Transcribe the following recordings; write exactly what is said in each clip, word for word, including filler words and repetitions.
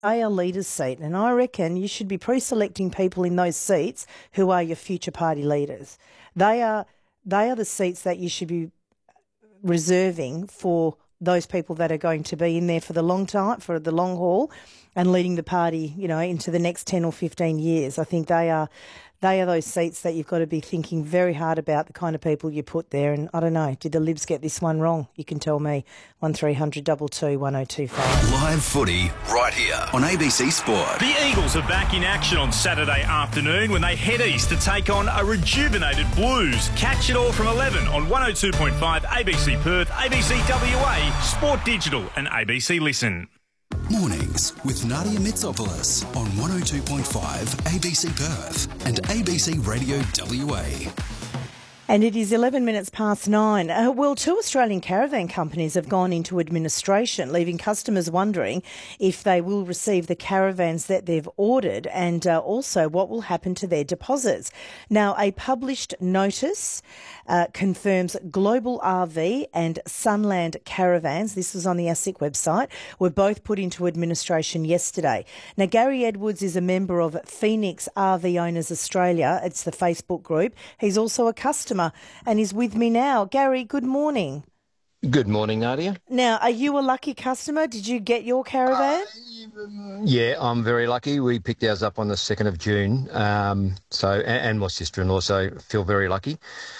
a leader's seat, and I reckon you should be pre-selecting people in those seats who are your future party leaders. They are they are the seats that you should be reserving for those people that are going to be in there for the long time, for the long haul, and leading the party, you know, into the next ten or fifteen years. I think they are they are those seats that you've got to be thinking very hard about, the kind of people you put there. And I don't know, did the Libs get this one wrong? You can tell me. one three hundred two two one oh two five. Live footy right here on A B C Sport. The Eagles are back in action on Saturday afternoon when they head east to take on a rejuvenated Blues. Catch it all from eleven on one oh two point five A B C Perth, A B C W A, Sport Digital and A B C Listen. Mornings with Nadia Mitsopoulos on one oh two point five A B C Perth and A B C Radio W A. And it is eleven minutes past nine. Uh, well, two Australian caravan companies have gone into administration, leaving customers wondering if they will receive the caravans that they've ordered and uh, also what will happen to their deposits. Now, a published notice uh, confirms Global R V and Sunland Caravans, this was on the ASIC website, were both put into administration yesterday. Now, Gary Edwards is a member of Phoenix R V Owners Australia. It's the Facebook group. He's also a customer and is with me now. Gary, good morning. Good morning, Nadia. Now, are you a lucky customer? Did you get your caravan? Uh, yeah, I'm very lucky. We picked ours up on the second of June. Um, so, and, and my sister-in-law, so feel very lucky.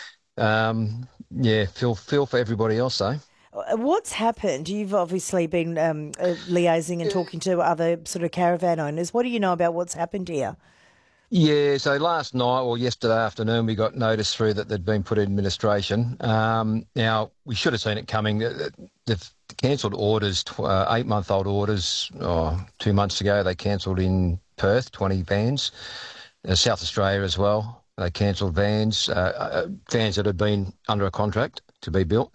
Um, yeah, feel feel for everybody else, though. What's happened? You've obviously been um, uh, liaising and talking to other sort of caravan owners. What do you know about what's happened here? Yeah, so last night or yesterday afternoon we got notice through that they'd been put in administration. Um, now, we should have seen it coming. They've cancelled orders, uh, eight-month-old orders, oh, two months ago. They cancelled in Perth, twenty vans. Uh, South Australia as well. They cancelled vans, uh, uh, vans that had been under a contract to be built.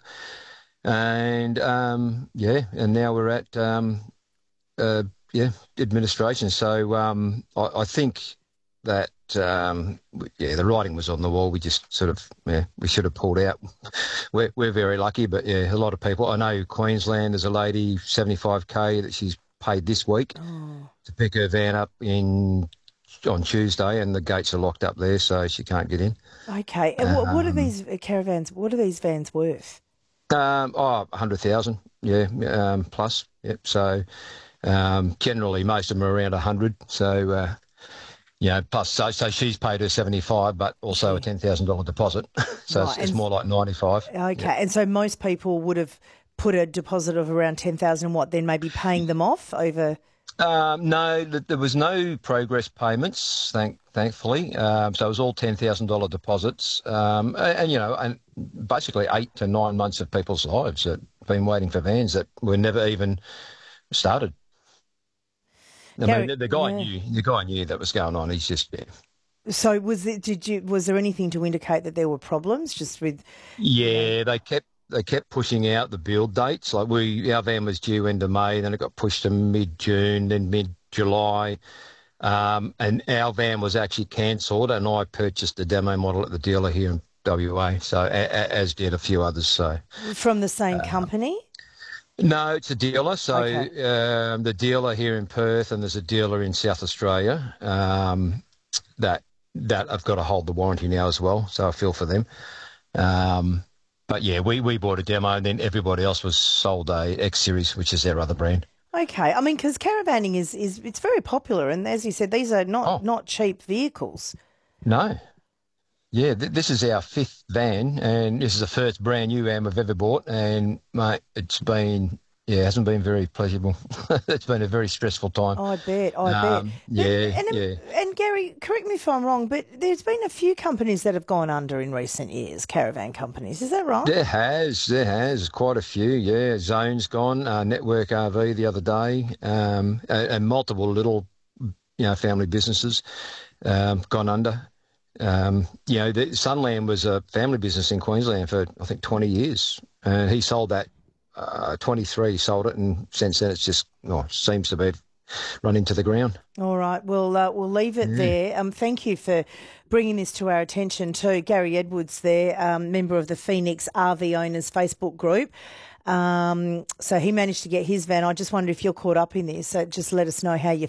And, um, yeah, and now we're at, um, uh, yeah, administration. So um, I, I think... that, um, yeah, the writing was on the wall. We just sort of, yeah, we should have pulled out. We're, we're very lucky, but, yeah, a lot of people. I know Queensland, there's a lady, seventy-five K, that she's paid this week oh. to pick her van up in on Tuesday, and the gates are locked up there, so she can't get in. Okay. And what, um, what are these caravans, what are these vans worth? Um, oh, one hundred thousand, yeah, um, plus. Yep. So um, generally most of them are around one hundred, so... Uh, Yeah, plus, so, so she's paid her seventy-five, but also a ten thousand dollars deposit. So right. it's, it's more like ninety-five. Okay, yeah. And so most people would have put a deposit of around ten thousand dollars, what, then maybe paying them off over? Um, no, there was no progress payments, thank, thankfully. Um, so it was all ten thousand dollars deposits. Um, and, and, you know, and basically eight to nine months of people's lives that have been waiting for vans that were never even started. I Gary, mean, the guy yeah. knew. The guy knew that was going on. He's just. Yeah. So was it? Did you? Was there anything to indicate that there were problems? Just with. Yeah, they kept they kept pushing out the build dates. Like we, our van was due end of May, then it got pushed to mid June, then mid July, um, and our van was actually cancelled. And I purchased a demo model at the dealer here in W A. So a, a, as did a few others. So from the same uh, company. No, it's a dealer. So okay. um, the dealer here in Perth, and there's a dealer in South Australia um, that that have got to hold the warranty now as well. So I feel for them. Um, but yeah, we, we bought a demo, and then everybody else was sold a X Series, which is their other brand. Okay, I mean, because caravanning is, is it's very popular, and as you said, these are not oh. not cheap vehicles. No. Yeah, th- this is our fifth van, and this is the first brand new van we've ever bought, and, mate, it's been, yeah, it hasn't been very pleasurable. It's been a very stressful time. Oh, I bet, I um, bet. Yeah, and, yeah. And, Gary, correct me if I'm wrong, but there's been a few companies that have gone under in recent years, caravan companies, is that right? There has, there has, quite a few, yeah. Zone's gone, uh, Network R V the other day, um, and, and multiple little, you know, family businesses um, gone under. Um, you know, the, Sunland was a family business in Queensland for, I think, twenty years. And he sold that, uh, twenty-three, he sold it, and since then it's just, oh, seems to be run into the ground. All right, we'll, uh, we'll leave it yeah. there. Um, thank you for bringing this to our attention too. Gary Edwards there, um, member of the Phoenix R V Owners Facebook group. Um, so he managed to get his van. I just wonder if you're caught up in this. So just let us know how you